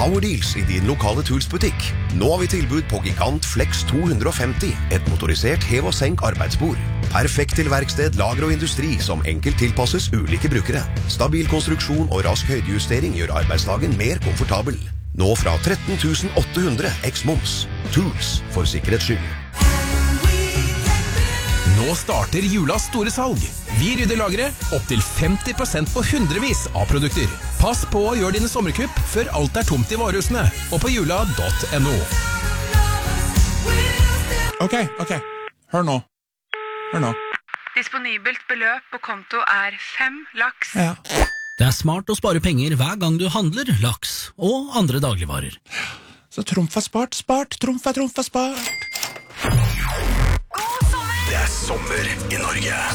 Power Deals i din lokale Tools-butikk. Nå har vi tilbud på Gigant Flex 250, et motorisert hev- og senk arbeidsbord. Perfekt til verksted, lager og industri som enkelt tilpasses ulike brukere. Stabil konstruksjon og rask høydejustering gjør arbeidsdagen mer komfortabel. Nå fra 13 800 x-moms. Tools for sikkerhets skyld. Nå starter julas store salg. Vi rydder lageret opp til 50% på hundrevis av produkter. Pass på å gjøre dine sommerkupp før alt er tomt i varehusene og på jula.no. Ok. Hør nå. Disponibelt beløp på konto er 5 laks. Ja. Det er smart å spare penger hver gang du handler laks og andre dagligvarer. Så trumf er spart. Trumf er spart. Det er sommer i Norge.